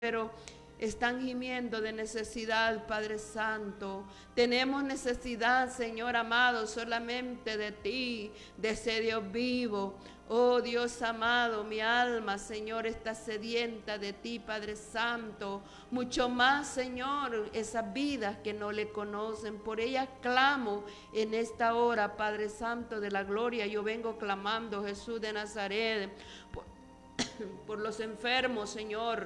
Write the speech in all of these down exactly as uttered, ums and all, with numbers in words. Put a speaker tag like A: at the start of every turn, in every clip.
A: pero están gimiendo de necesidad, Padre Santo. Tenemos necesidad, Señor amado, solamente de ti, de ese Dios vivo. Oh Dios amado, mi alma, Señor, está sedienta de ti, Padre Santo. Mucho más, Señor, esas vidas que no le conocen. Por ellas clamo en esta hora, Padre Santo de la gloria. Yo vengo clamando, Jesús de Nazaret, por, por los enfermos, Señor,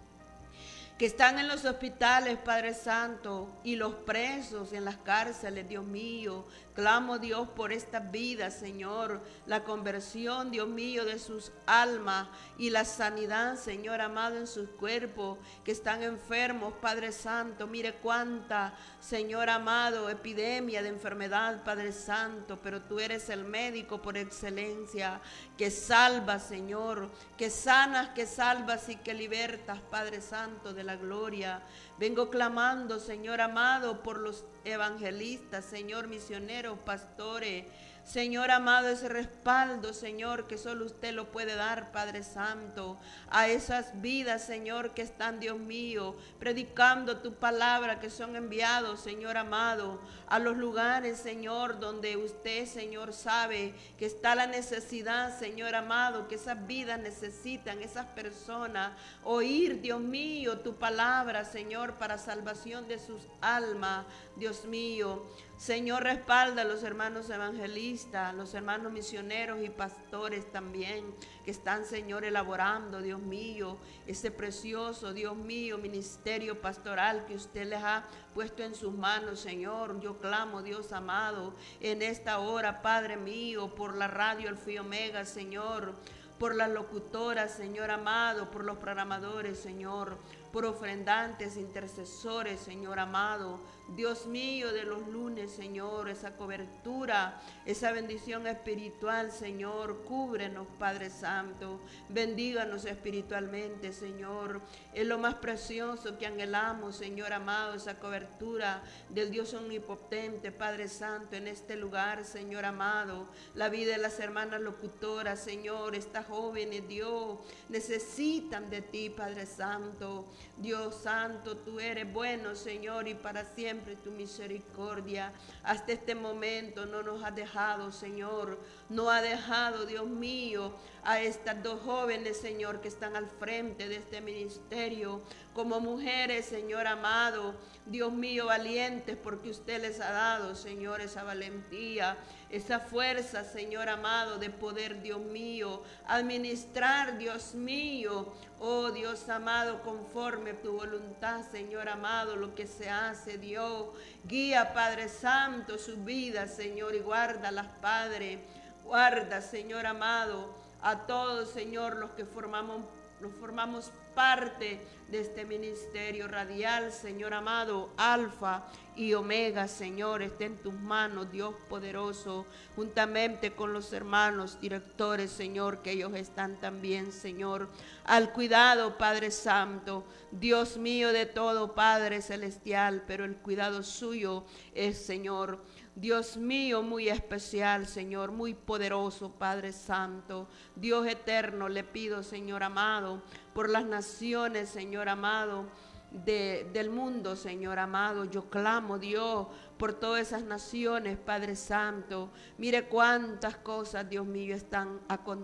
A: que están en los hospitales, Padre Santo, y los presos en las cárceles, Dios mío. Clamo, Dios, por estas vidas, Señor, la conversión, Dios mío, de sus almas y la sanidad, Señor amado, en sus cuerpos que están enfermos, Padre Santo. Mire cuánta, Señor amado, epidemia de enfermedad, Padre Santo, pero tú eres el médico por excelencia, que salvas, Señor, que sanas, que salvas y que libertas, Padre Santo de la gloria. Vengo clamando, Señor amado, por los evangelistas, Señor, misioneros, pastores, Señor amado, ese respaldo, Señor, que solo usted lo puede dar, Padre Santo, a esas vidas, Señor, que están, Dios mío, predicando tu palabra, que son enviados, Señor amado, a los lugares, Señor, donde usted, Señor, sabe que está la necesidad, Señor amado, que esas vidas necesitan, esas personas, oír, Dios mío, tu palabra, Señor, para salvación de sus almas, Dios mío. Señor, respalda a los hermanos evangelistas, los hermanos misioneros y pastores también, que están, Señor, elaborando, Dios mío, ese precioso, Dios mío, ministerio pastoral que usted les ha puesto en sus manos, Señor. Yo clamo, Dios amado, en esta hora, Padre mío, por la radio Alfa y Omega, Señor, por las locutoras, Señor amado, por los programadores, Señor, por ofrendantes, intercesores, Señor amado, Dios mío, de los lunes, Señor, esa cobertura, esa bendición espiritual, Señor, cúbrenos, Padre Santo, bendíganos espiritualmente, Señor, es lo más precioso que anhelamos, Señor amado, esa cobertura del Dios omnipotente, Padre Santo, en este lugar, Señor amado, la vida de las hermanas locutoras, Señor, estas jóvenes, Dios, necesitan de ti, Padre Santo. Dios Santo, tú eres bueno, Señor, y para siempre tu misericordia. Hasta este momento no nos has dejado, Señor. No ha dejado, Dios mío, a estas dos jóvenes, Señor, que están al frente de este ministerio, como mujeres, Señor amado, Dios mío, valientes, porque usted les ha dado, Señor, esa valentía, esa fuerza, Señor amado, de poder, Dios mío, administrar, Dios mío, oh Dios amado, conforme a tu voluntad, Señor amado, lo que se hace, Dios, guía, Padre Santo, sus vidas, Señor, y guárdalas, Padre, guarda, Señor amado, a todos, Señor, los que formamos, los formamos parte de este ministerio radial, Señor amado, Alfa y Omega, Señor, esté en tus manos, Dios poderoso, juntamente con los hermanos directores, Señor, que ellos están también, Señor, al cuidado, Padre Santo, Dios mío de todo, Padre celestial, pero el cuidado suyo es, Señor, Dios mío, muy especial, Señor, muy poderoso, Padre Santo, Dios eterno, le pido, Señor amado, por las naciones, Señor amado, de, del mundo, Señor amado, yo clamo, Dios, por todas esas naciones, Padre Santo. Mire cuántas cosas, Dios mío, están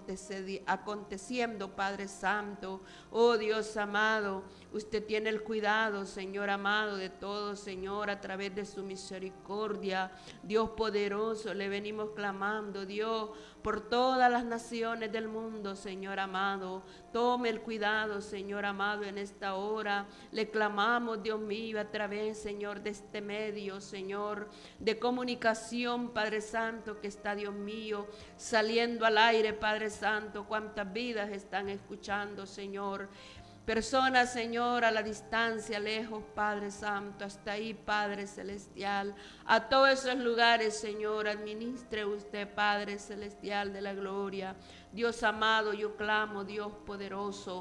A: aconteciendo, Padre Santo. Oh Dios amado, usted tiene el cuidado, Señor amado, de todo, Señor, a través de su misericordia. Dios poderoso, le venimos clamando, Dios, por todas las naciones del mundo, Señor amado. Tome el cuidado, Señor amado, en esta hora. Le clamamos, Dios mío, a través, Señor, de este medio, Señor, de comunicación, Padre Santo, que está, Dios mío, saliendo al aire, Padre Santo. Cuántas vidas están escuchando, Señor. Personas, Señor, a la distancia, lejos, Padre Santo, hasta ahí, Padre Celestial. A todos esos lugares, Señor, administre usted, Padre Celestial de la gloria. Dios amado, yo clamo, Dios poderoso.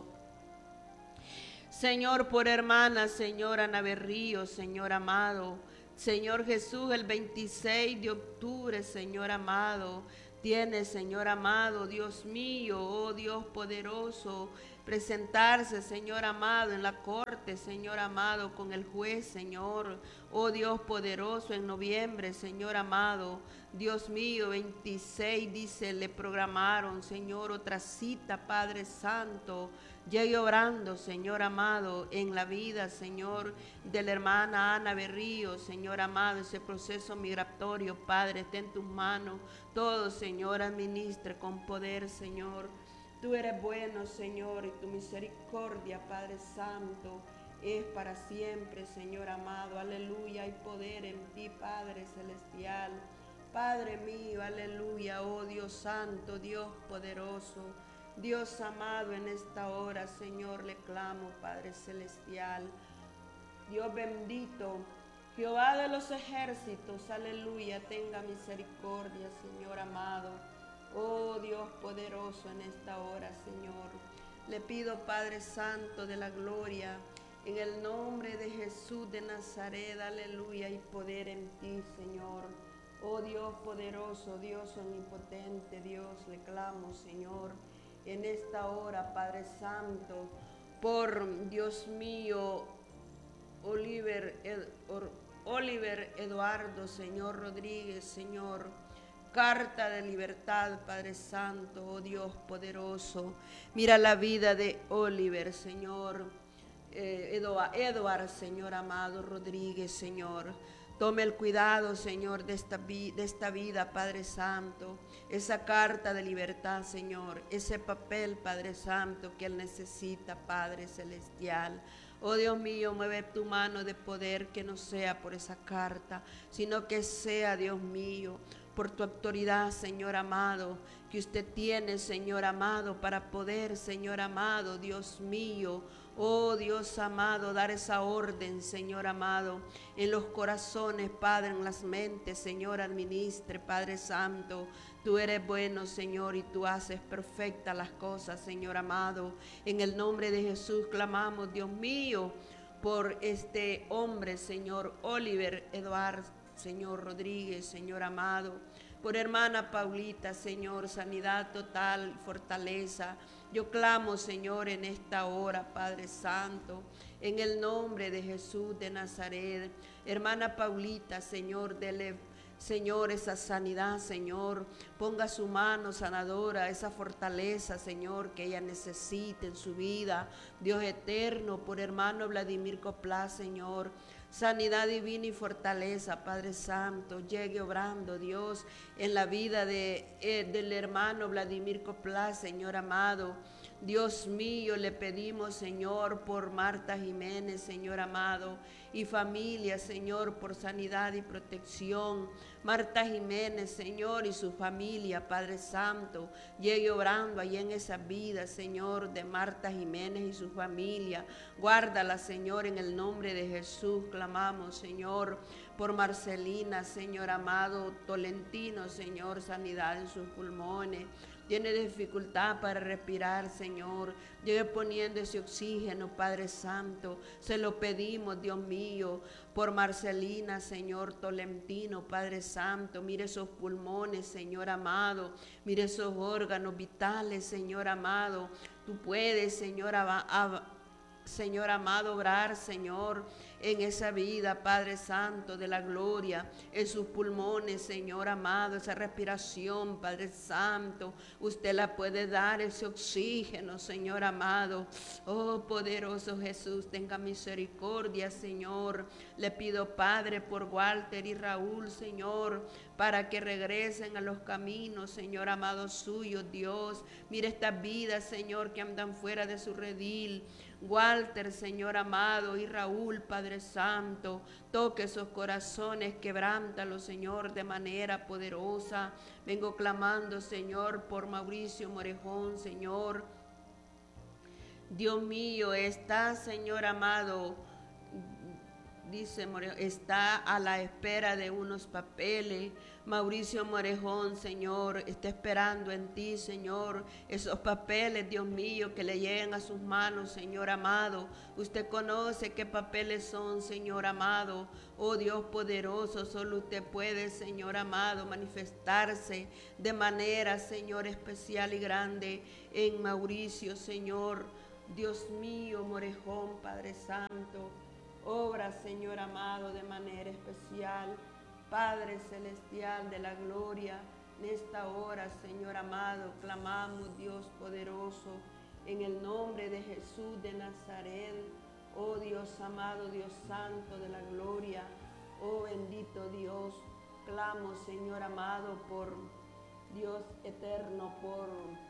A: Señor, por hermana, Señor Ana Berrío, Señor amado. Señor Jesús, el veintiséis de octubre, Señor amado, tiene, Señor amado, Dios mío, oh Dios poderoso, presentarse, Señor amado, en la corte, Señor amado, con el juez, Señor. Oh Dios poderoso, en noviembre, Señor amado, Dios mío, veintiséis, dice, le programaron, Señor, otra cita, Padre Santo. Llegue obrando, Señor amado, en la vida, Señor, de la hermana Ana Berrío, Señor amado, ese proceso migratorio, Padre, está en tus manos. Todo, Señor, administre con poder, Señor. Tú eres bueno, Señor, y tu misericordia, Padre Santo, es para siempre, Señor amado. Aleluya, hay poder en ti, Padre celestial. Padre mío, aleluya, oh Dios santo, Dios poderoso. Dios amado, en esta hora, Señor, le clamo, Padre celestial. Dios bendito, Jehová de los ejércitos, aleluya, tenga misericordia, Señor amado. Oh Dios poderoso, en esta hora, Señor, le pido, Padre Santo de la gloria, en el nombre de Jesús de Nazaret, aleluya, y poder en ti, Señor. Oh Dios poderoso, Dios omnipotente, Dios, le clamo, Señor, en esta hora, Padre Santo, por Dios mío, Oliver, Ed, or, Oliver Eduardo, Señor Rodríguez, Señor, carta de libertad, Padre Santo, oh Dios poderoso. Mira la vida de Oliver, Señor, eh, Eduard, Eduard, Señor amado, Rodríguez, Señor. Tome el cuidado, Señor, de esta, de esta vida, Padre Santo, esa carta de libertad, Señor, ese papel, Padre Santo, que él necesita, Padre Celestial. Oh Dios mío, mueve tu mano de poder, que no sea por esa carta, sino que sea, Dios mío, por tu autoridad, Señor amado, que usted tiene, Señor amado, para poder, Señor amado, Dios mío, oh Dios amado, dar esa orden, Señor amado, en los corazones, Padre, en las mentes, Señor, administre, Padre Santo. Tú eres bueno, Señor, y tú haces perfectas las cosas, Señor amado. En el nombre de Jesús clamamos, Dios mío, por este hombre, Señor, Oliver Eduard, Señor Rodríguez, Señor amado, por hermana Paulita, Señor, sanidad total, fortaleza. Yo clamo, Señor, en esta hora, Padre Santo, en el nombre de Jesús de Nazaret. Hermana Paulita, Señor, dele, Señor, esa sanidad, Señor, ponga su mano sanadora, esa fortaleza, Señor, que ella necesite en su vida. Dios eterno, por hermano Vladimir Coplá, Señor, sanidad divina y fortaleza, Padre Santo, llegue obrando, Dios, en la vida de, eh, del hermano Vladimir Coplá, Señor amado. Dios mío, le pedimos, Señor, por Marta Jiménez, Señor amado, y familia, Señor, por sanidad y protección. Marta Jiménez, Señor, y su familia, Padre Santo, llegue obrando allí en esa vida, Señor, de Marta Jiménez y su familia. Guárdala, Señor, en el nombre de Jesús. Clamamos, Señor, por Marcelina, Señor amado, Tolentino, Señor, sanidad en sus pulmones. Tiene dificultad para respirar, Señor. Llegue poniendo ese oxígeno, Padre Santo. Se lo pedimos, Dios mío, por Marcelina, Señor Tolentino, Padre Santo. Mire esos pulmones, Señor amado. Mire esos órganos vitales, Señor amado. Tú puedes, Señor, ab- ab- Señor amado, obrar, Señor, en esa vida, Padre Santo, de la gloria, en sus pulmones, Señor amado, esa respiración, Padre Santo, usted la puede dar, ese oxígeno, Señor amado. Oh, poderoso Jesús, tenga misericordia, Señor. Le pido, Padre, por Walter y Raúl, Señor, para que regresen a los caminos, Señor amado suyo, Dios. Mire estas vidas, Señor, que andan fuera de su redil. Walter, Señor amado, y Raúl, Padre Santo, toque esos corazones, quebrántalos, Señor, de manera poderosa. Vengo clamando, Señor, por Mauricio Morejón, Señor. Dios mío, está, Señor amado, dice Morejón, está a la espera de unos papeles. Mauricio Morejón, Señor, está esperando en ti, Señor, esos papeles, Dios mío, que le lleguen a sus manos, Señor amado. Usted conoce qué papeles son, Señor amado. Oh Dios poderoso, solo usted puede, Señor amado, manifestarse de manera, Señor, especial y grande en Mauricio, Señor. Dios mío, Morejón, Padre Santo, obra, Señor amado, de manera especial. Padre celestial de la gloria, en esta hora, Señor amado, clamamos, Dios poderoso, en el nombre de Jesús de Nazaret. Oh Dios amado, Dios santo de la gloria, oh bendito Dios, clamo, Señor amado, por Dios eterno, por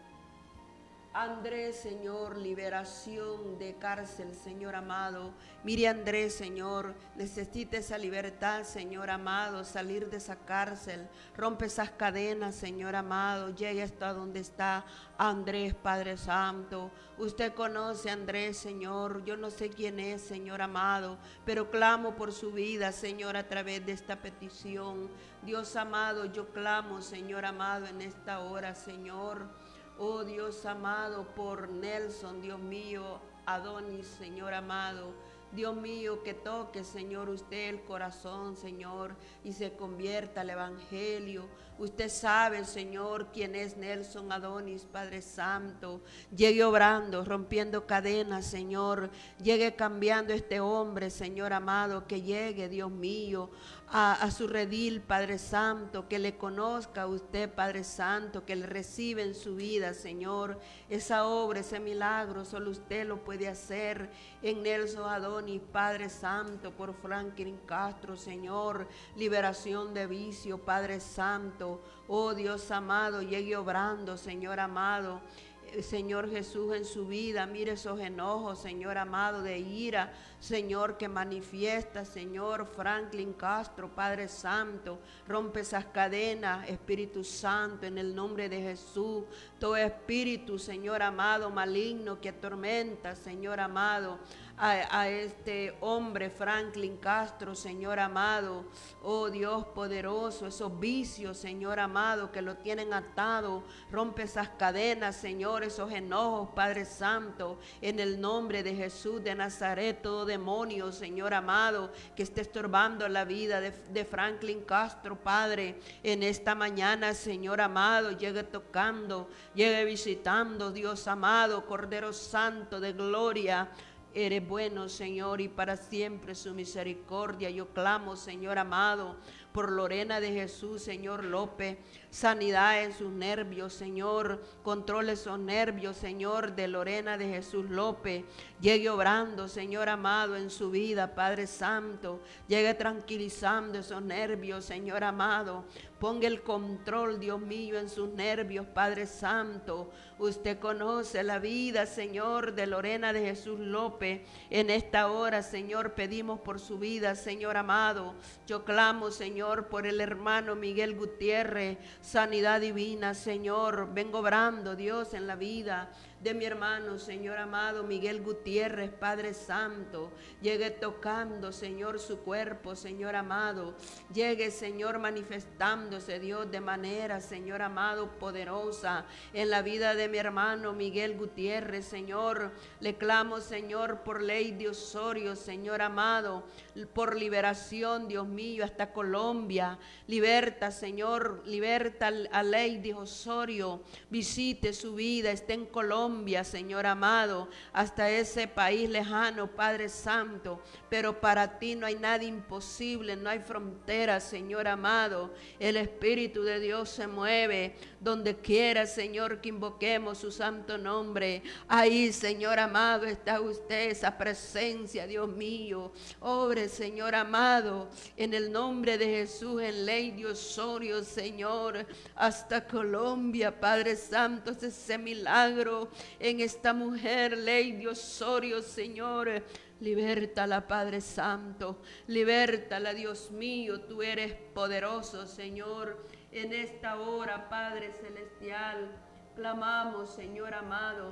A: Andrés, Señor, liberación de cárcel, Señor amado. Mire, Andrés, Señor, necesita esa libertad, Señor amado, salir de esa cárcel. Rompe esas cadenas, Señor amado. Llegue hasta donde está Andrés, Padre Santo. Usted conoce a Andrés, Señor. Yo no sé quién es, Señor amado, pero clamo por su vida, Señor, a través de esta petición. Dios amado, yo clamo, Señor amado, en esta hora, Señor. Oh Dios amado, por Nelson, Dios mío, Adonis, Señor amado. Dios mío, que toque, Señor, usted el corazón, Señor, y se convierta al evangelio. Usted sabe, Señor, quién es Nelson Adonis, Padre Santo. Llegue obrando, rompiendo cadenas, Señor. Llegue cambiando este hombre, Señor amado, que llegue, Dios mío, a, a su redil, Padre Santo, que le conozca a usted, Padre Santo, que le reciba en su vida, Señor. Esa obra, ese milagro, solo usted lo puede hacer en Nelson Adonis, Padre Santo, por Franklin Castro, Señor. Liberación de vicio, Padre Santo. Oh Dios amado, llegue obrando, Señor amado. Señor Jesús, en su vida, mire esos enojos, Señor amado, de ira, Señor, que manifiesta, Señor Franklin Castro, Padre Santo. Rompe esas cadenas, Espíritu Santo, en el nombre de Jesús. Todo espíritu, Señor amado, maligno, que atormenta, Señor amado, a, a este hombre Franklin Castro, Señor amado. Oh Dios poderoso, esos vicios, Señor amado, que lo tienen atado. Rompe esas cadenas, Señor, esos enojos, Padre Santo, en el nombre de Jesús de Nazaret. Todo demonio, Señor amado, que esté estorbando la vida de, de Franklin Castro, Padre, en esta mañana, Señor amado, llegue tocando, llegue visitando, Dios amado, Cordero Santo de gloria. Eres bueno, Señor, y para siempre su misericordia. Yo clamo, Señor amado, por Lorena de Jesús, Señor López, sanidad en sus nervios, Señor, controle esos nervios, Señor, de Lorena de Jesús López. Llegue obrando, Señor amado, en su vida, Padre Santo. Llegue tranquilizando esos nervios, Señor amado. Ponga el control, Dios mío, en sus nervios, Padre Santo. Usted conoce la vida, Señor, de Lorena de Jesús López. En esta hora, Señor, pedimos por su vida, Señor amado. Yo clamo, Señor, por el hermano Miguel Gutiérrez. Sanidad divina, Señor. Vengo obrando, Dios, en la vida de mi hermano, Señor amado, Miguel Gutiérrez, Padre Santo. Llegue tocando, Señor, su cuerpo, Señor amado. Llegue, Señor, manifestándose, Dios, de manera, Señor amado, poderosa en la vida de mi hermano Miguel Gutiérrez, Señor. Le clamo, Señor, por Lady Osorio, Señor amado, por liberación, Dios mío, hasta Colombia. Liberta, Señor, liberta a Lady Osorio. Visite su vida, esté en Colombia, Señor amado, hasta ese país lejano, Padre Santo. Pero para ti no hay nada imposible, no hay fronteras, Señor amado. El Espíritu de Dios se mueve donde quiera, Señor, que invoquemos su santo nombre. Ahí, Señor amado, está usted, esa presencia, Dios mío. Obre, Señor amado, en el nombre de Jesús, en Lady Osorio, Señor, hasta Colombia, Padre Santo, ese milagro en esta mujer, Lady Osorio, Señor. Libértala, Padre Santo, libértala, Dios mío. Tú eres poderoso, Señor. En esta hora, Padre Celestial, clamamos, Señor amado,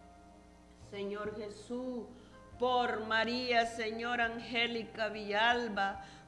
A: Señor Jesús, por María, Señor Angélica Villalba.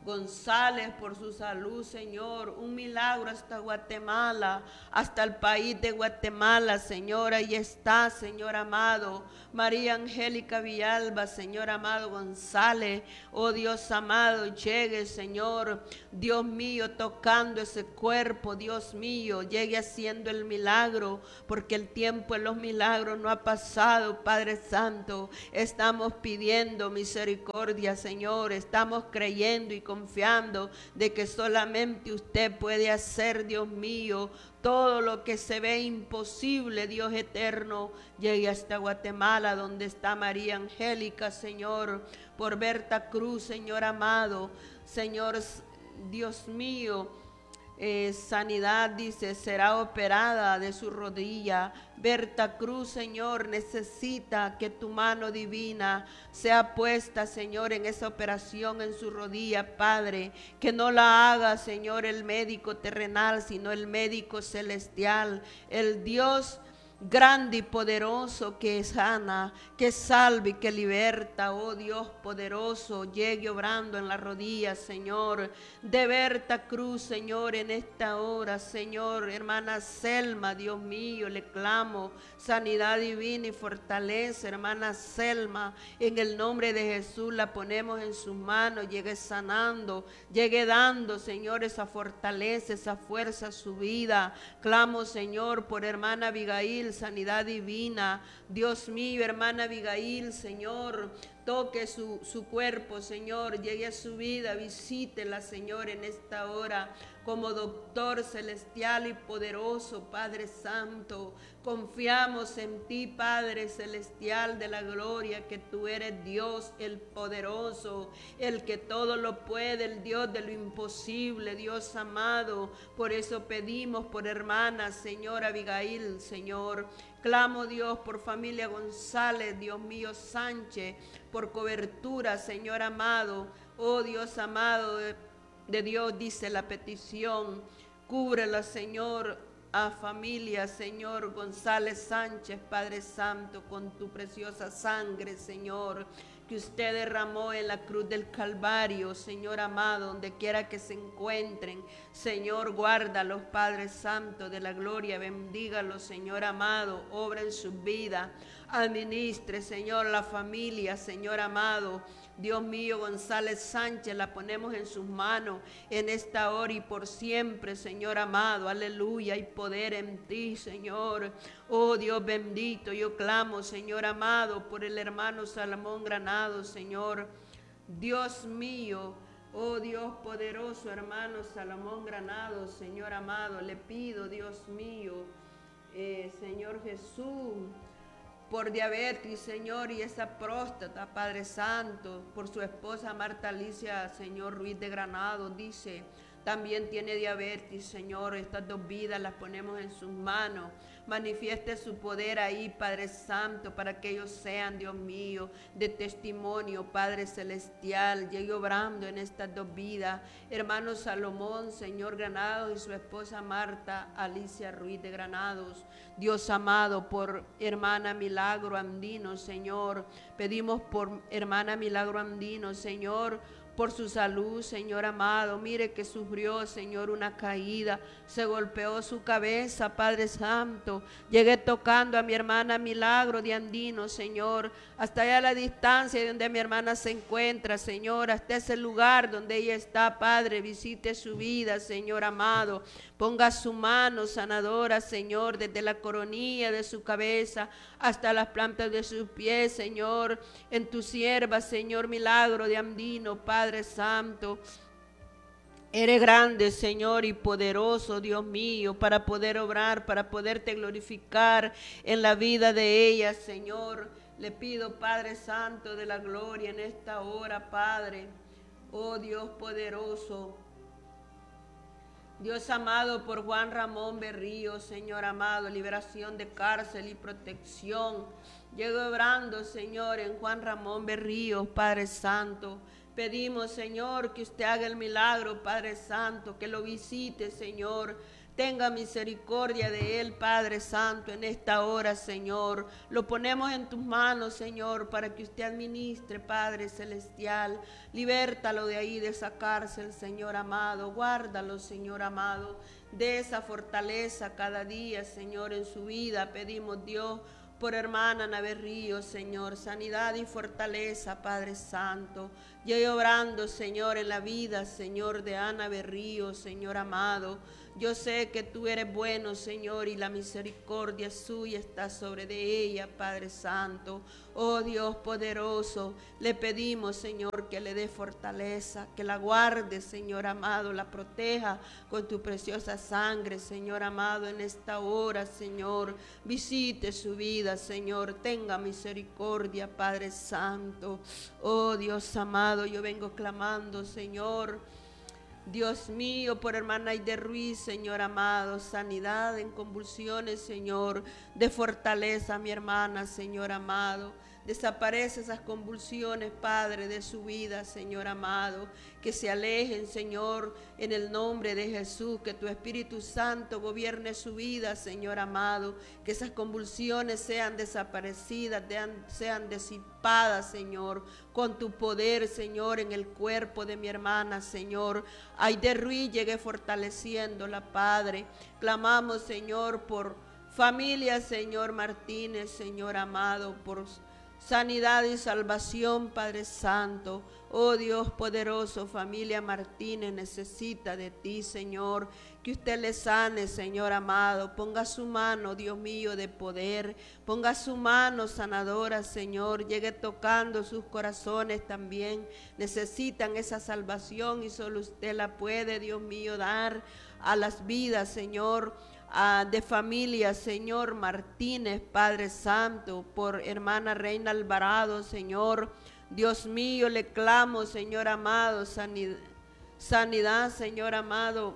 A: González por su salud, Señor. Un milagro hasta Guatemala, hasta el país de Guatemala, Señor. Ahí está, Señor amado. María Angélica Villalba, Señor amado González. Oh Dios amado, llegue, Señor. Dios mío, tocando ese cuerpo, Dios mío, llegue haciendo el milagro, porque el tiempo de los milagros no ha pasado, Padre Santo. Estamos pidiendo misericordia, Señor. Estamos creyendo y confiando de que solamente usted puede hacer, Dios mío, todo lo que se ve imposible, Dios eterno. Llegue hasta Guatemala, donde está María Angélica, Señor, por Berta Cruz, Señor amado. Señor, Dios mío, Eh, sanidad, dice, será operada de su rodilla. Berta Cruz, Señor, necesita que tu mano divina sea puesta, Señor, en esa operación en su rodilla, Padre. Que no la haga, Señor, el médico terrenal, sino el médico celestial, el Dios grande y poderoso que sana, que salve y que liberta. Oh Dios poderoso, llegue obrando en las rodillas, Señor, de Berta Cruz, Señor, en esta hora, Señor. Hermana Selma, Dios mío, le clamo sanidad divina y fortaleza. Hermana Selma, en el nombre de Jesús la ponemos en sus manos. Llegue sanando, llegue dando, Señor, esa fortaleza, esa fuerza a su vida. Clamo, Señor, por hermana Abigail, sanidad divina. Dios mío, hermana Abigail, Señor, toque su, su cuerpo, Señor, llegue a su vida, visítela, Señor, en esta hora, como doctor celestial y poderoso, Padre Santo. Confiamos en ti, Padre celestial de la gloria, que tú eres Dios, el poderoso, el que todo lo puede, el Dios de lo imposible, Dios amado. Por eso pedimos por hermana, Señor Abigail, Señor. Clamo, Dios, por familia González, Dios mío, Sánchez, por cobertura, Señor amado. Oh Dios amado, de, de Dios dice la petición. Cúbrela, Señor, a familia, Señor González Sánchez, Padre Santo, con tu preciosa sangre, Señor, que usted derramó en la cruz del Calvario, Señor amado, donde quiera que se encuentren. Señor, guárdalos, Padre Santo de la gloria, bendígalos, Señor amado, obra en su vida, administre, Señor, la familia, Señor amado. Dios mío, González Sánchez, la ponemos en sus manos en esta hora y por siempre, Señor amado. Aleluya, hay poder en ti, Señor. Oh Dios bendito, yo clamo, Señor amado, por el hermano Salomón Granados, Señor. Dios mío, oh Dios poderoso, hermano Salomón Granados, Señor amado, le pido, Dios mío, eh, Señor Jesús, por diabetes, Señor, y esa próstata, Padre Santo, por su esposa Marta Alicia, Señor Ruiz de Granados, dice, también tiene diabetes, Señor. Estas dos vidas las ponemos en sus manos. Manifieste su poder ahí, Padre Santo, para que ellos sean, Dios mío, de testimonio, Padre Celestial. Llegue obrando en estas dos vidas. Hermano Salomón, Señor Granados, y su esposa Marta Alicia Ruiz de Granados. Dios amado, por hermana Milagro Andino, Señor. Pedimos por hermana Milagro Andino, Señor, por su salud, Señor amado. Mire que sufrió, Señor, una caída, se golpeó su cabeza, Padre Santo. Llegué tocando a mi hermana Milagro de Andino, Señor, hasta allá a la distancia de donde mi hermana se encuentra, Señor, hasta ese lugar donde ella está, Padre. Visite su vida, Señor amado. Ponga su mano sanadora, Señor, desde la coronilla de su cabeza hasta las plantas de sus pies, Señor, en tu sierva, Señor Milagro de Andino, Padre Santo. Eres grande, Señor, y poderoso, Dios mío, para poder obrar, para poderte glorificar en la vida de ella, Señor. Le pido, Padre Santo de la gloria, en esta hora, Padre, oh Dios poderoso, Dios amado, por Juan Ramón Berrío, Señor amado, liberación de cárcel y protección. Llego obrando, Señor, en Juan Ramón Berrío, Padre Santo. Pedimos, Señor, que usted haga el milagro, Padre Santo, que lo visite, Señor. Tenga misericordia de él, Padre Santo, en esta hora, Señor. Lo ponemos en tus manos, Señor, para que usted administre, Padre Celestial. Libértalo de ahí, de esa cárcel, Señor amado. Guárdalo, Señor amado, de esa fortaleza cada día, Señor, en su vida. Pedimos, Dios, por hermana Ana Berrío, Señor, sanidad y fortaleza, Padre Santo. Y obrando, Señor, en la vida, Señor, de Ana Berrío, Señor amado. Yo sé que tú eres bueno, Señor, y la misericordia suya está sobre de ella, Padre Santo. Oh Dios poderoso, le pedimos, Señor, que le dé fortaleza, que la guarde, Señor amado, la proteja con tu preciosa sangre, Señor amado, en esta hora, Señor. Visite su vida, Señor, tenga misericordia, Padre Santo. Oh Dios amado, yo vengo clamando, Señor, Dios mío, por hermana Aide Ruiz, Señor amado, sanidad en convulsiones, Señor, de fortaleza, mi hermana, Señor amado. Desaparece esas convulsiones, Padre, de su vida, Señor amado. Que se alejen, Señor, en el nombre de Jesús. Que tu Espíritu Santo gobierne su vida, Señor amado. Que esas convulsiones sean desaparecidas, sean disipadas, Señor, con tu poder, Señor, en el cuerpo de mi hermana, Señor. Aide Ruiz, llegue fortaleciéndola, Padre. Clamamos, Señor, por familia, Señor Martínez, Señor amado, por sanidad y salvación, Padre Santo. Oh Dios poderoso, familia Martínez necesita de ti, Señor. Que usted le sane, Señor amado. Ponga su mano, Dios mío, de poder. Ponga su mano sanadora, Señor. Llegue tocando sus corazones también. Necesitan esa salvación y solo usted la puede, Dios mío, dar a las vidas, Señor, Uh, de familia, Señor Martínez, Padre Santo, por hermana Reina Alvarado, Señor. Dios mío, le clamo, Señor amado, sanidad, sanidad, Señor amado,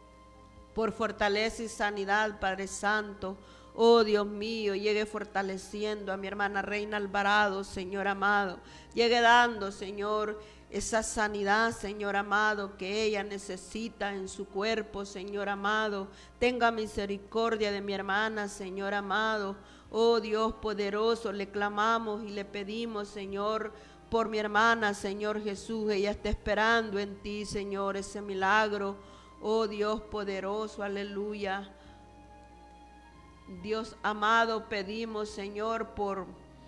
A: por fortaleza y sanidad, Padre Santo. Oh Dios mío, llegue fortaleciendo a mi hermana Reina Alvarado, Señor amado. Llegue dando, Señor, esa sanidad, Señor amado, que ella necesita en su cuerpo, Señor amado. Tenga misericordia de mi hermana, Señor amado. Oh Dios poderoso, le clamamos y le pedimos, Señor, por mi hermana, Señor Jesús. Ella está esperando en ti, Señor, ese milagro. Oh Dios poderoso, aleluya. Dios amado, pedimos, Señor, por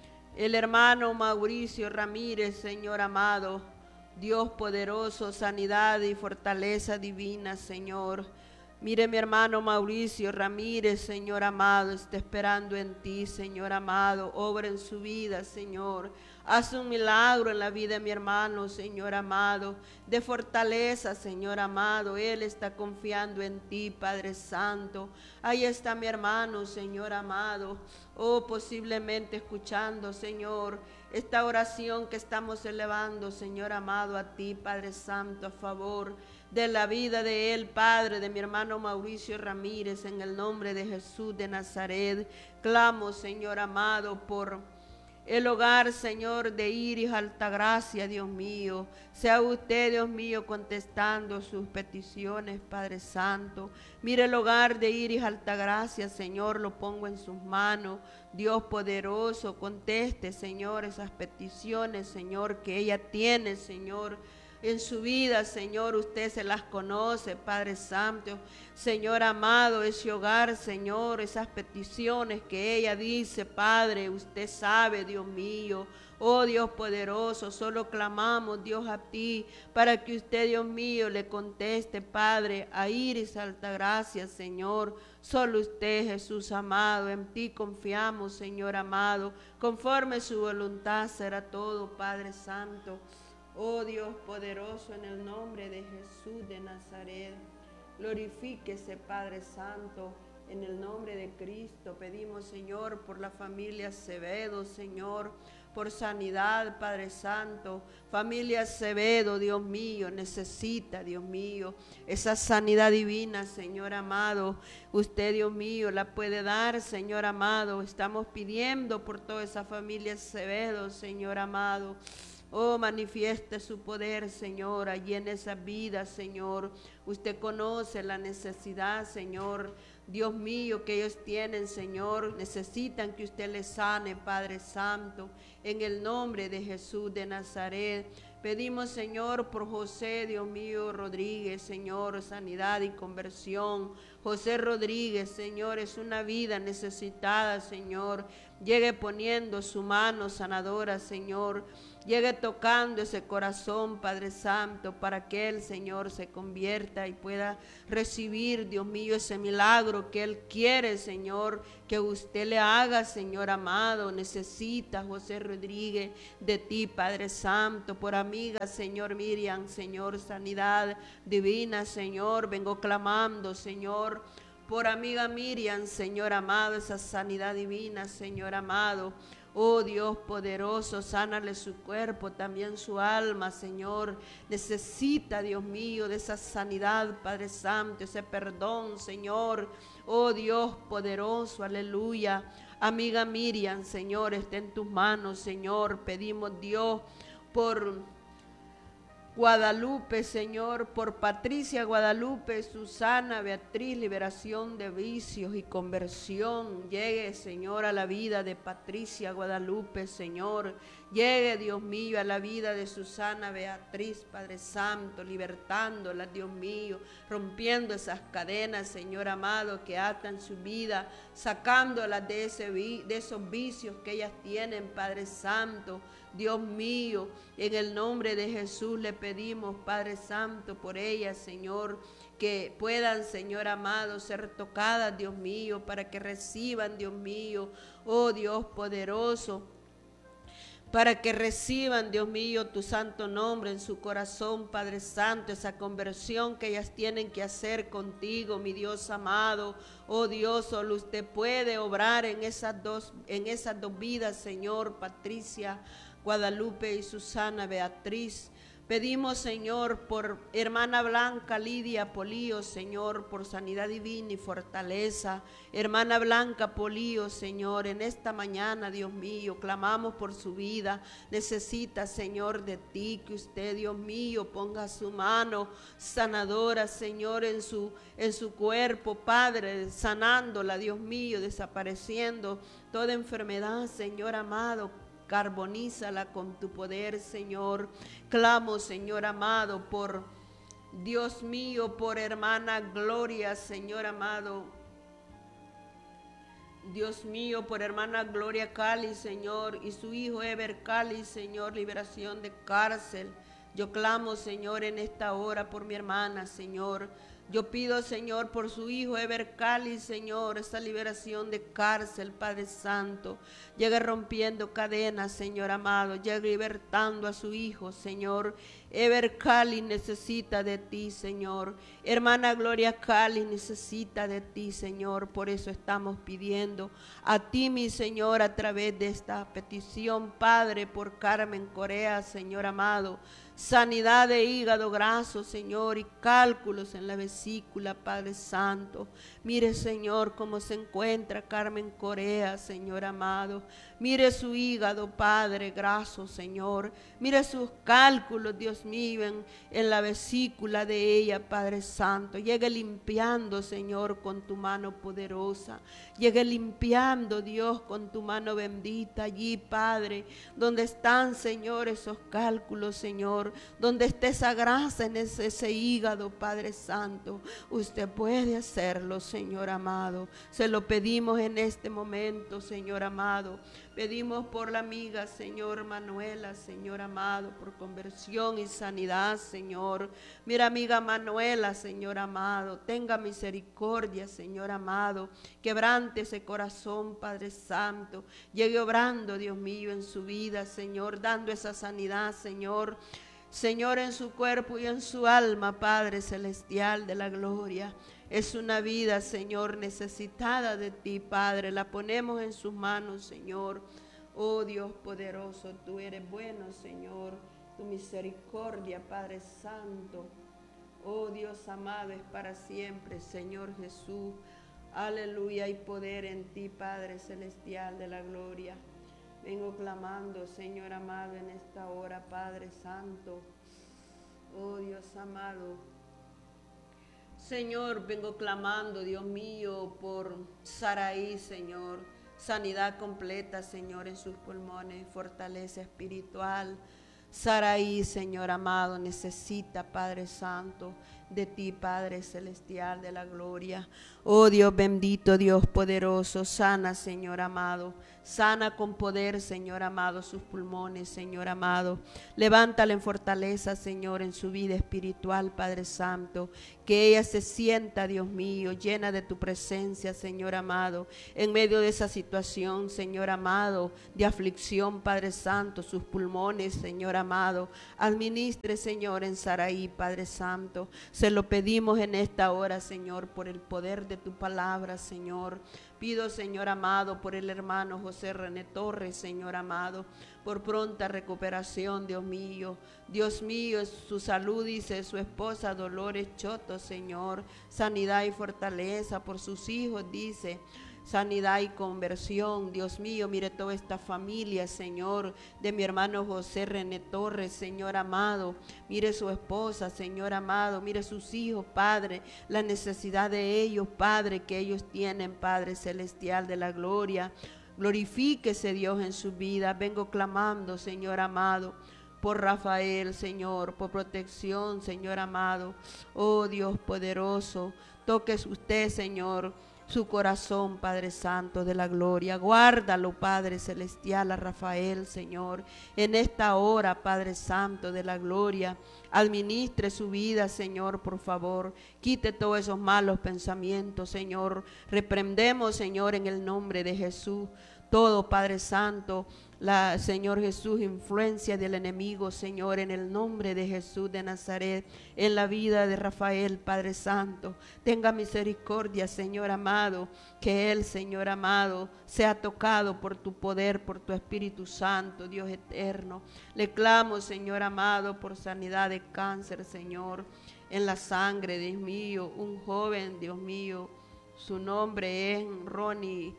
A: el hermano Mauricio Ramírez, Señor amado. Dios poderoso, sanidad y fortaleza divina, Señor. Mire mi hermano Mauricio Ramírez, Señor amado, está esperando en ti, Señor amado. Obra en su vida, Señor. Haz un milagro en la vida de mi hermano, Señor amado. De fortaleza, Señor amado. Él está confiando en ti, Padre Santo. Ahí está mi hermano, Señor amado. Oh, posiblemente escuchando, Señor, esta oración que estamos elevando, Señor amado, a ti, Padre Santo, a favor de la vida de él, Padre, de mi hermano Mauricio Ramírez, en el nombre de Jesús de Nazaret. Clamo, Señor amado, por el hogar, Señor, de Iris Altagracia, Dios mío. Sea usted, Dios mío, contestando sus peticiones, Padre Santo. Mire el hogar de Iris Altagracia, Señor, lo pongo en sus manos. Dios poderoso, conteste, Señor, esas peticiones, Señor, que ella tiene, Señor, en su vida, Señor. Usted se las conoce, Padre Santo. Señor amado, ese hogar, Señor, esas peticiones que ella dice, Padre, usted sabe, Dios mío. Oh Dios poderoso, solo clamamos, Dios, a ti, para que usted, Dios mío, le conteste, Padre, a Iris Altagracia, Señor. Solo usted, Jesús amado, en ti confiamos, Señor amado. Conforme su voluntad será todo, Padre Santo. Oh Dios poderoso, en el nombre de Jesús de Nazaret, glorifíquese, Padre Santo, en el nombre de Cristo. Pedimos, Señor, por la familia Acevedo, Señor, por sanidad, Padre Santo. Familia Acevedo, Dios mío, necesita, Dios mío, esa sanidad divina, Señor amado. Usted, Dios mío, la puede dar, Señor amado. Estamos pidiendo por toda esa familia Acevedo, Señor amado. Oh, manifieste su poder, Señor, allí en esa vida, Señor. Usted conoce la necesidad, Señor. Dios mío, que ellos tienen, Señor. Necesitan que usted les sane, Padre Santo. En el nombre de Jesús de Nazaret. Pedimos, Señor, por José, Dios mío, Rodríguez, Señor, sanidad y conversión. José Rodríguez, Señor, es una vida necesitada, Señor. Llegue poniendo su mano sanadora, Señor. Llegue tocando ese corazón, Padre Santo, para que Él, Señor, se convierta y pueda recibir, Dios mío, ese milagro que Él quiere, Señor, que usted le haga, Señor amado. Necesita, José Rodríguez, de ti, Padre Santo. Por amiga, Señor Miriam, Señor, sanidad divina, Señor. Vengo clamando, Señor, por amiga Miriam, Señor amado, esa sanidad divina, Señor amado. Oh Dios poderoso, sánale su cuerpo, también su alma, Señor. Necesita, Dios mío, de esa sanidad, Padre Santo, ese perdón, Señor. Oh Dios poderoso, aleluya. Amiga Miriam, Señor, está en tus manos, Señor. Pedimos, Dios, por Guadalupe, Señor, por Patricia Guadalupe, Susana, Beatriz, liberación de vicios y conversión. Llegue, Señor, a la vida de Patricia Guadalupe, Señor. Llegue, Dios mío, a la vida de Susana, Beatriz, Padre Santo, libertándola, Dios mío, rompiendo esas cadenas, Señor amado, que atan su vida, sacándolas de, ese, de esos vicios que ellas tienen, Padre Santo. Dios mío, en el nombre de Jesús le pedimos, Padre Santo, por ellas, Señor, que puedan, Señor amado, ser tocadas, Dios mío, para que reciban, Dios mío, oh Dios poderoso, para que reciban, Dios mío, tu santo nombre en su corazón, Padre Santo, esa conversión que ellas tienen que hacer contigo, mi Dios amado. Oh Dios, solo usted puede obrar en esas dos, en esas dos vidas, Señor, Patricia Guadalupe y Susana Beatriz. Pedimos, Señor, por hermana Blanca Lidia Polío, Señor, por sanidad divina y fortaleza. Hermana Blanca Polío, Señor, en esta mañana, Dios mío, clamamos por su vida. Necesita, Señor, de ti, que usted, Dios mío, ponga su mano sanadora, Señor, en su, en su cuerpo, Padre, sanándola, Dios mío, desapareciendo toda enfermedad, Señor amado. Carbonízala con tu poder, Señor. Clamo, Señor amado, por Dios mío, por hermana Gloria, Señor amado. Dios mío, por hermana Gloria Cali, Señor, y su hijo Ever Cali, Señor, liberación de cárcel. Yo clamo, Señor, en esta hora por mi hermana, Señor. Yo pido, Señor, por su hijo Ever Cali, Señor, esta liberación de cárcel, Padre Santo. Llegue rompiendo cadenas, Señor amado. Llegue libertando a su hijo, Señor. Ever Cali necesita de ti, Señor. Hermana Gloria Cali necesita de ti, Señor. Por eso estamos pidiendo a ti, mi Señor, a través de esta petición, Padre, por Carmen Correa, Señor amado. Sanidad de hígado graso, Señor, y cálculos en la vesícula, Padre Santo. Mire, Señor, cómo se encuentra Carmen Correa, Señor amado. Mire su hígado, Padre, graso, Señor. Mire sus cálculos, Dios mío, en, en la vesícula de ella, Padre Santo. Llegue limpiando, Señor, con tu mano poderosa. Llegue limpiando, Dios, con tu mano bendita allí, Padre, donde están, Señor, esos cálculos, Señor. Donde esté esa grasa en ese, ese hígado, Padre Santo. Usted puede hacerlo, Señor amado. Se lo pedimos en este momento, Señor amado. Pedimos por la amiga, Señor Manuela, Señor amado, por conversión y sanidad, Señor. Mira, amiga Manuela, Señor amado, tenga misericordia, Señor amado. Quebrante ese corazón, Padre Santo. Llegue obrando, Dios mío, en su vida, Señor, dando esa sanidad, Señor. Señor, en su cuerpo y en su alma, Padre celestial de la gloria. Es una vida, Señor, necesitada de ti, Padre. La ponemos en sus manos, Señor. Oh Dios poderoso, tú eres bueno, Señor. Tu misericordia, Padre Santo. Oh Dios amado, es para siempre, Señor Jesús. Aleluya, hay poder en ti, Padre celestial de la gloria. Vengo clamando, Señor amado, en esta hora, Padre Santo. Oh Dios amado. Señor, vengo clamando, Dios mío, por Saraí, Señor. Sanidad completa, Señor, en sus pulmones, fortaleza espiritual. Saraí, Señor amado, necesita, Padre Santo, de ti, Padre Celestial de la gloria. Oh Dios bendito, Dios poderoso, sana, Señor amado. Sana con poder, Señor amado, sus pulmones, Señor amado. Levántala en fortaleza, Señor, en su vida espiritual, Padre Santo. Que ella se sienta, Dios mío, llena de tu presencia, Señor amado. En medio de esa situación, Señor amado, de aflicción, Padre Santo, sus pulmones, Señor amado. Administre, Señor, en Saraí, Padre Santo. Se lo pedimos en esta hora, Señor, por el poder de tu palabra, Señor. Pido, Señor amado, por el hermano José René Torres, Señor amado, por pronta recuperación, Dios mío. Dios mío, su salud, dice su esposa Dolores Choto, Señor. Sanidad y fortaleza por sus hijos, dice. Sanidad y conversión, Dios mío, mire toda esta familia, Señor, de mi hermano José René Torres, Señor amado, mire su esposa, Señor amado, mire sus hijos, Padre, la necesidad de ellos, Padre, que ellos tienen, Padre Celestial de la gloria. Glorifíquese Dios en su vida. Vengo clamando, Señor amado, por Rafael, Señor, por protección, Señor amado. Oh Dios poderoso, toque usted, Señor, su corazón, Padre Santo de la gloria. Guárdalo, Padre Celestial, a Rafael, Señor, en esta hora, Padre Santo de la gloria. Administre su vida, Señor, por favor. Quite todos esos malos pensamientos, Señor. Reprendemos, Señor, en el nombre de Jesús. Todo, Padre Santo, la, Señor Jesús, influencia del enemigo, Señor, en el nombre de Jesús de Nazaret, en la vida de Rafael, Padre Santo. Tenga misericordia, Señor amado, que él, Señor amado, sea tocado por tu poder, por tu Espíritu Santo, Dios eterno. Le clamo, Señor amado, por sanidad de cáncer, Señor, en la sangre, Dios mío, un joven, Dios mío, su nombre es Ronnie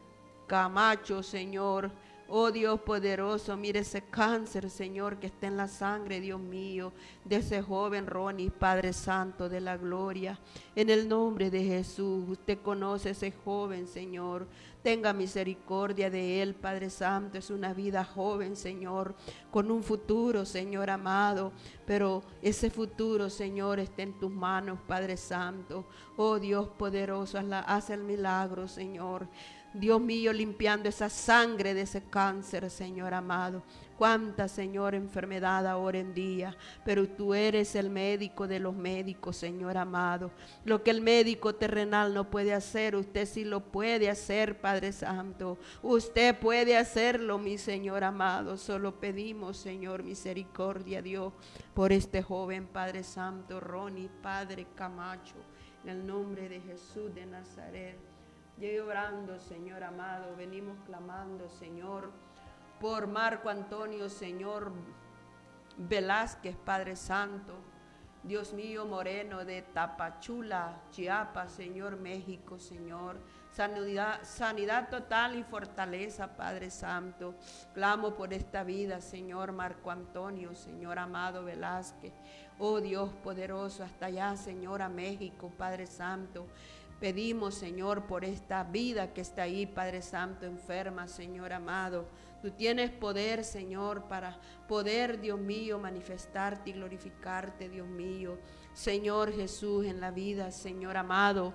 A: Camacho, Señor. Oh Dios poderoso, mire ese cáncer, Señor, que está en la sangre, Dios mío, de ese joven Ronnie, Padre Santo de la gloria. En el nombre de Jesús, usted conoce a ese joven, Señor. Tenga misericordia de él, Padre Santo. Es una vida joven, Señor, con un futuro, Señor amado. Pero ese futuro, Señor, está en tus manos, Padre Santo. Oh Dios poderoso, haz el milagro, Señor. Dios mío, limpiando esa sangre de ese cáncer, Señor amado. Cuánta, Señor, enfermedad ahora en día, pero tú eres el médico de los médicos, Señor amado. Lo que el médico terrenal no puede hacer, usted sí lo puede hacer, Padre Santo. Usted puede hacerlo, mi Señor amado. Solo pedimos, Señor, misericordia, Dios, por este joven, Padre Santo, Ronnie, Padre Camacho, en el nombre de Jesús de Nazaret. Llegué orando, Señor amado, venimos clamando, Señor, por Marco Antonio, Señor Velázquez, Padre Santo, Dios mío, Moreno de Tapachula, Chiapas, Señor, México, Señor. Sanidad, sanidad total y fortaleza, Padre Santo. Clamo por esta vida, Señor Marco Antonio, Señor amado Velázquez. Oh Dios poderoso, hasta allá, Señor, a México, Padre Santo. Pedimos, Señor, por esta vida que está ahí, Padre Santo, enferma, Señor amado. Tú tienes poder, Señor, para poder, Dios mío, manifestarte y glorificarte, Dios mío. Señor Jesús, en la vida, Señor amado,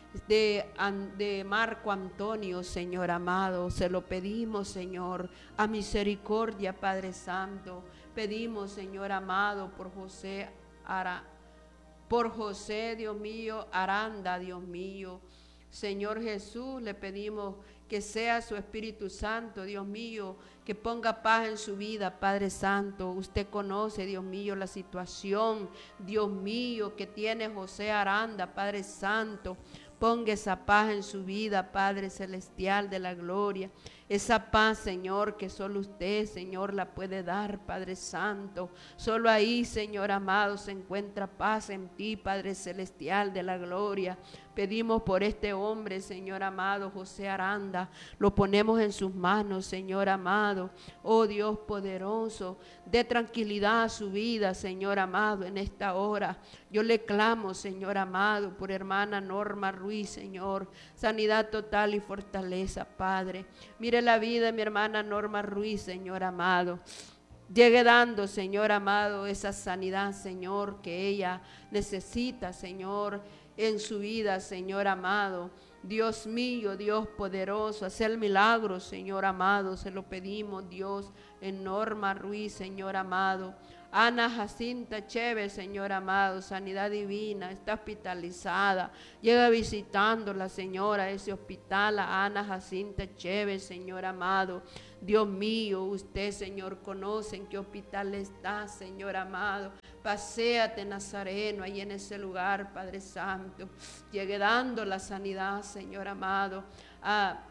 A: de, de Marco Antonio, Señor amado, se lo pedimos, Señor, a misericordia, Padre Santo. Pedimos, Señor amado, por José Ara. Por José, Dios mío, Aranda, Dios mío. Señor Jesús, le pedimos que sea su Espíritu Santo, Dios mío, que ponga paz en su vida, Padre Santo. Usted conoce, Dios mío, la situación, Dios mío, que tiene José Aranda, Padre Santo. Ponga esa paz en su vida, Padre Celestial de la gloria. esa paz, Señor, que solo usted, Señor, la puede dar, Padre Santo. Solo ahí, Señor amado, se encuentra paz en ti, Padre Celestial de la gloria. Pedimos por este hombre, Señor amado, José Aranda. Lo ponemos en sus manos, Señor amado. Oh Dios poderoso, dé tranquilidad a su vida, Señor amado, en esta hora. Yo le clamo, Señor amado, por hermana Norma Ruiz, Señor. Sanidad total y fortaleza, Padre. Mire la vida de mi hermana Norma Ruiz, Señor amado. Llegue dando, Señor amado, esa sanidad, Señor, que ella necesita, Señor, en su vida, Señor amado. Dios mío, Dios poderoso, hacer milagros, Señor amado, se lo pedimos, Dios, en Norma Ruiz, Señor amado. Ana Jacinta Chévez, Señor amado, sanidad divina, está hospitalizada. Llega visitando la señora ese hospital, a Ana Jacinta Chévez, Señor amado. Dios mío, usted, Señor, conoce en qué hospital está, Señor amado. Paséate, Nazareno, ahí en ese lugar, Padre Santo. Llegue dando la sanidad, Señor amado, a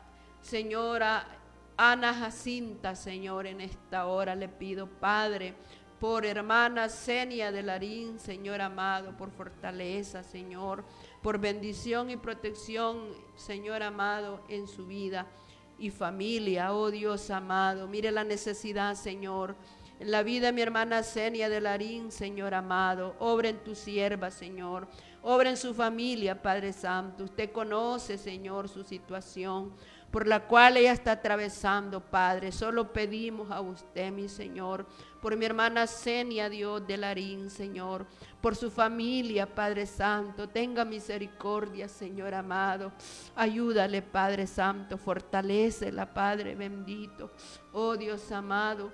A: señora Ana Jacinta, Señor, en esta hora le pido, Padre, por hermana Zenia de Larín, Señor amado, por fortaleza, Señor, por bendición y protección, Señor amado, en su vida y familia, oh Dios amado. Mire la necesidad, Señor, en la vida de mi hermana Zenia de Larín, Señor amado. Obra en tu sierva, Señor. Obra en su familia, Padre Santo. Usted conoce, Señor, su situación por la cual ella está atravesando, Padre. Solo pedimos a usted, mi Señor, por mi hermana Zenia, Dios de Larín, Señor, por su familia, Padre Santo. Tenga misericordia, Señor amado. Ayúdale, Padre Santo. Fortalécela, Padre bendito. Oh Dios amado,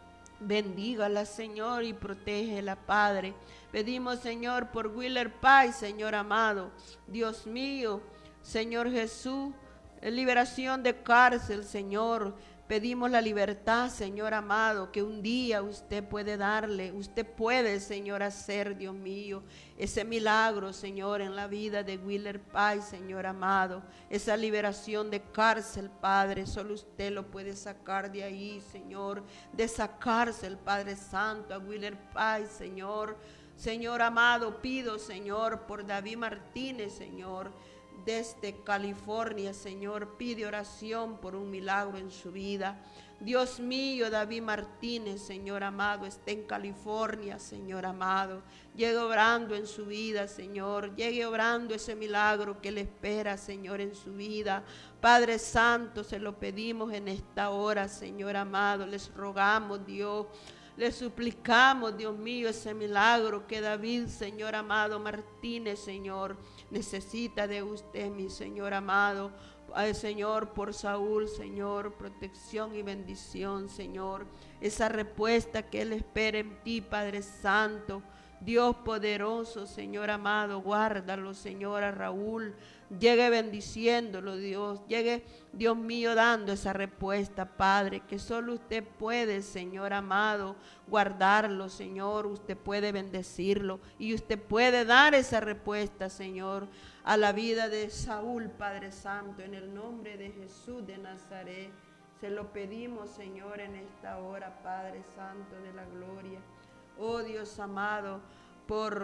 A: bendígala, Señor, y protégela, Padre. Pedimos, Señor, por Willer Paz, Señor amado. Dios mío, Señor Jesús, liberación de cárcel, Señor. Pedimos la libertad, Señor amado, que un día usted puede darle. Usted puede, Señor, hacer, Dios mío, ese milagro, Señor, en la vida de Willer Paz, Señor amado. Esa liberación de cárcel, Padre, solo usted lo puede sacar de ahí, Señor. De esa cárcel, Padre Santo, a Willer Paz, Señor. Señor amado, pido, Señor, por David Martínez, Señor, desde California, Señor. Pide oración por un milagro en su vida. Dios mío, David Martínez, Señor amado, está en California, Señor amado. Llegue obrando en su vida, Señor. Llegue obrando ese milagro que le espera, Señor, en su vida. Padre Santo, se lo pedimos en esta hora, Señor amado. Les rogamos, Dios. Le suplicamos, Dios mío, ese milagro que David, Señor amado, Martínez, Señor, necesita de usted, mi Señor amado. Ay, Señor, por Saúl, Señor, protección y bendición, Señor. Esa respuesta que él espera en ti, Padre Santo. Dios poderoso, Señor amado, guárdalo, Señor, a Raúl. Llegue bendiciéndolo, Dios. Llegue, Dios mío, dando esa respuesta, Padre, que solo usted puede, Señor amado, guardarlo, Señor. Usted puede bendecirlo y usted puede dar esa respuesta, Señor, a la vida de Saúl, Padre Santo, en el nombre de Jesús de Nazaret. Se lo pedimos, Señor, en esta hora, Padre Santo de la gloria. Oh Dios amado, por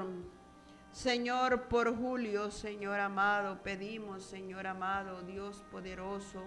A: Señor, por Julio, Señor amado, pedimos, Señor amado, Dios poderoso,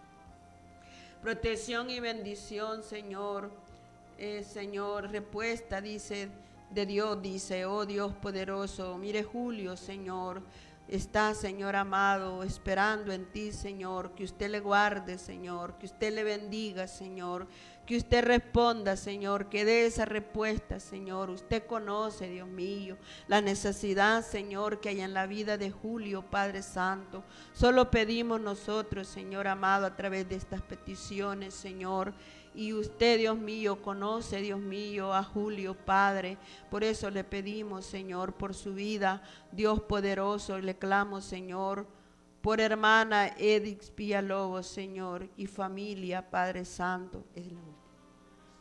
A: protección y bendición, Señor. Eh, Señor, respuesta, dice, de Dios, dice, oh Dios poderoso. Mire Julio, Señor, está, Señor amado, esperando en ti, Señor, que usted le guarde, Señor, que usted le bendiga, Señor, que usted responda, Señor, que dé esa respuesta, Señor. Usted conoce, Dios mío, la necesidad, Señor, que hay en la vida de Julio, Padre Santo. Solo pedimos nosotros, Señor amado, a través de estas peticiones, Señor. Y usted, Dios mío, conoce, Dios mío, a Julio, Padre. Por eso le pedimos, Señor, por su vida, Dios poderoso. Le clamo, Señor, por hermana Edith Villalobos, Señor, y familia, Padre Santo. Es la última.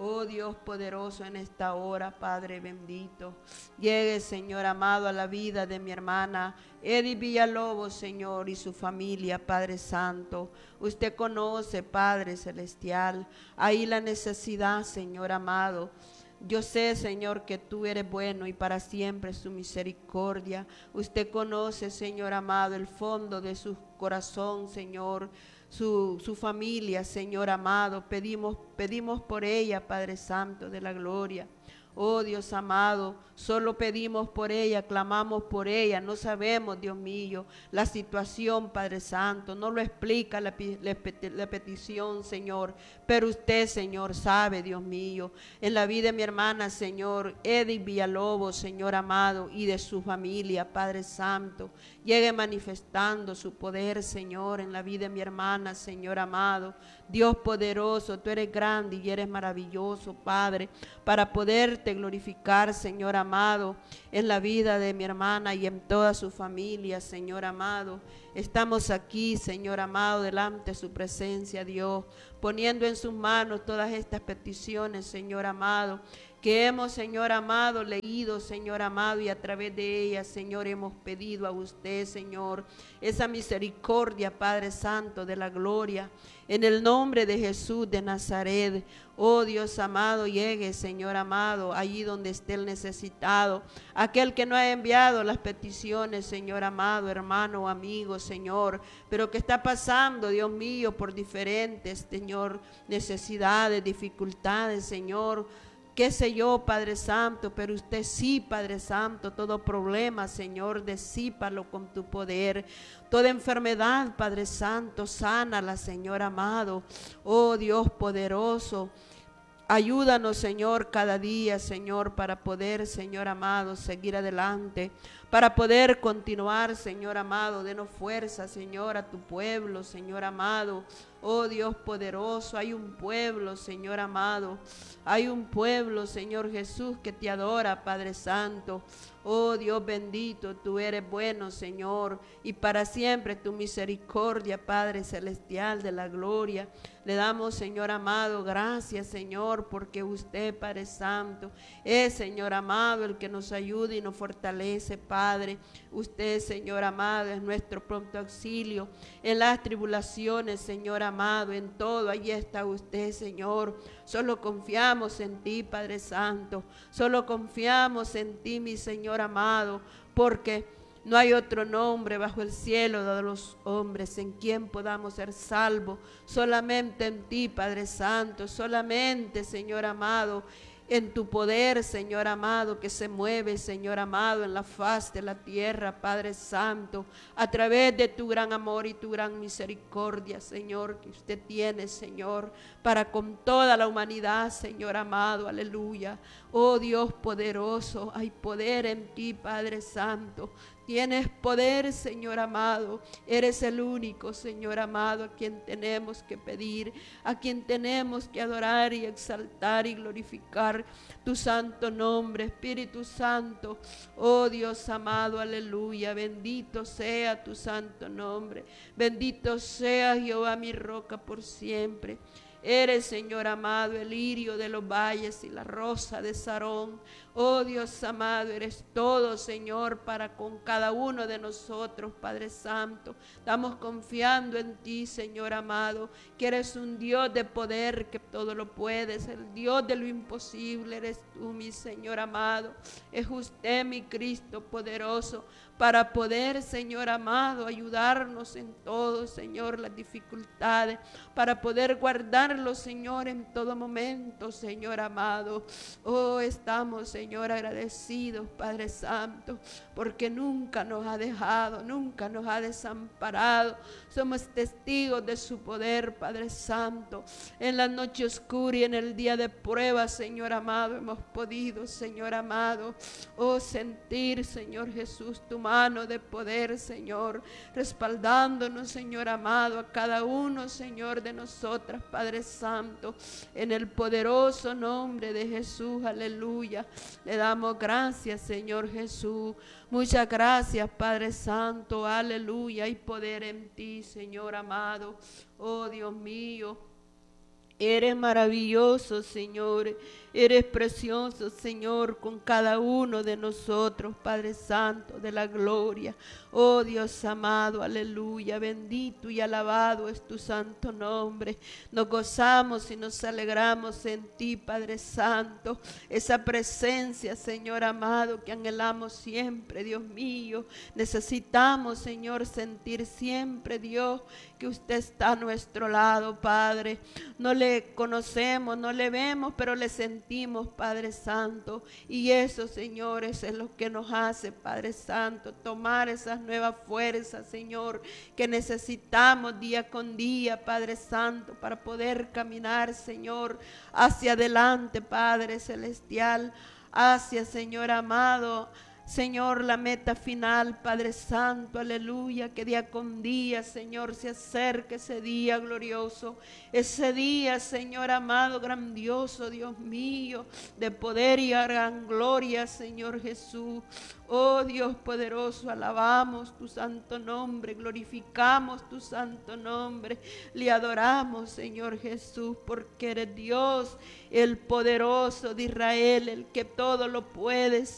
A: Oh Dios poderoso, en esta hora, Padre bendito, llegue, Señor amado, a la vida de mi hermana Edith Villalobos, Señor, y su familia, Padre Santo. Usted conoce, Padre Celestial, ahí la necesidad, Señor amado. Yo sé, Señor, que tú eres bueno y para siempre es tu misericordia. Usted conoce, Señor amado, el fondo de su corazón, Señor, su, su familia, Señor amado. Pedimos, pedimos por ella, Padre Santo de la gloria. Oh Dios amado, solo pedimos por ella, clamamos por ella, no sabemos, Dios mío, la situación, Padre Santo, no lo explica la, la, la petición, Señor, pero usted, Señor, sabe, Dios mío, en la vida de mi hermana, Señor, Edith Villalobos, Señor amado, y de su familia, Padre Santo, llegue manifestando su poder, Señor, en la vida de mi hermana, Señor amado. Dios poderoso, tú eres grande y eres maravilloso, Padre, para poderte glorificar, Señor amado, en la vida de mi hermana y en toda su familia, Señor amado. Estamos aquí, Señor amado, delante de su presencia, Dios, poniendo en sus manos todas estas peticiones, Señor amado, que hemos, Señor amado, leído, Señor amado, y a través de ellas, Señor, hemos pedido a usted, Señor, esa misericordia, Padre Santo de la gloria, en el nombre de Jesús de Nazaret. Oh Dios amado, llegue, Señor amado, allí donde esté el necesitado, aquel que no ha enviado las peticiones, Señor amado, hermano o amigo, Señor, pero que está pasando, Dios mío, por diferentes, Señor, necesidades, dificultades, Señor, qué sé yo, Padre Santo, pero usted sí, Padre Santo, todo problema, Señor, disípalo con tu poder. Toda enfermedad, Padre Santo, sánala, Señor amado. Oh Dios poderoso, ayúdanos, Señor, cada día, Señor, para poder, Señor amado, seguir adelante, para poder continuar, Señor amado. Denos fuerza, Señor, a tu pueblo, Señor amado. Oh Dios poderoso, hay un pueblo, Señor amado, hay un pueblo, Señor Jesús, que te adora, Padre Santo. Oh Dios bendito, tú eres bueno, Señor, y para siempre tu misericordia, Padre Celestial de la gloria. Le damos, Señor amado, gracias, Señor, porque usted, Padre Santo, es, Señor amado, el que nos ayuda y nos fortalece, Padre. Usted, Señor amado, es nuestro pronto auxilio en las tribulaciones, Señor amado, en todo. Allí está usted, Señor. Solo confiamos en ti, Padre Santo. Solo confiamos en ti, mi Señor amado, porque no hay otro nombre bajo el cielo de los hombres en quien podamos ser salvos. Solamente en ti, Padre Santo. Solamente, Señor amado, en tu poder, Señor amado, que se mueve, Señor amado, en la faz de la tierra, Padre Santo, a través de tu gran amor y tu gran misericordia, Señor, que usted tiene, Señor, para con toda la humanidad, Señor amado, aleluya. Oh Dios poderoso, hay poder en ti, Padre Santo. Tienes poder, Señor amado. Eres el único, Señor amado, a quien tenemos que pedir, a quien tenemos que adorar y exaltar y glorificar tu santo nombre, Espíritu Santo. Oh Dios amado, aleluya. Bendito sea tu santo nombre. Bendito sea Jehová mi roca por siempre. Eres, Señor amado, el lirio de los valles y la rosa de Sarón. Oh Dios amado, eres todo, Señor, para con cada uno de nosotros, Padre Santo. Estamos confiando en ti, Señor amado, que eres un Dios de poder, que todo lo puedes, el Dios de lo imposible. Eres tú, mi Señor amado. Es usted, mi Cristo poderoso, para poder, Señor amado, ayudarnos en todo, Señor, las dificultades, para poder guardarlo, Señor, en todo momento, Señor amado. Oh, estamos, Señor, agradecidos, Padre Santo, porque nunca nos ha dejado, nunca nos ha desamparado. Somos testigos de su poder, Padre Santo. En la noche oscura y en el día de prueba, Señor amado, hemos podido, Señor amado, oh, sentir, Señor Jesús, tu mano de poder, Señor, respaldándonos, Señor amado, a cada uno, Señor, de nosotras, Padre Santo, en el poderoso nombre de Jesús, aleluya. Le damos gracias, Señor Jesús. Muchas gracias, Padre Santo, aleluya. Hay poder en ti, Señor amado. Oh Dios mío, Eres maravilloso, Señor. Eres precioso, Señor, con cada uno de nosotros, Padre Santo de la gloria. Oh Dios amado, aleluya, bendito y alabado es tu santo nombre. Nos gozamos y nos alegramos en ti, Padre Santo. Esa presencia, Señor amado, que anhelamos siempre, Dios mío. Necesitamos, Señor, sentir siempre, Dios, que usted está a nuestro lado, Padre. No le conocemos, no le vemos, pero le sentimos, Padre Santo, y eso, señores, es lo que nos hace, Padre Santo, tomar esas nuevas fuerzas, Señor, que necesitamos día con día, Padre Santo, para poder caminar, Señor, hacia adelante, Padre Celestial, hacia, Señor amado, Señor, la meta final, Padre Santo, aleluya, que día con día, Señor, se acerque ese día glorioso, ese día, Señor amado, grandioso, Dios mío, de poder y gran gloria, Señor Jesús. Oh Dios poderoso, alabamos tu santo nombre, glorificamos tu santo nombre, le adoramos, Señor Jesús, porque eres Dios, el poderoso de Israel, el que todo lo puede,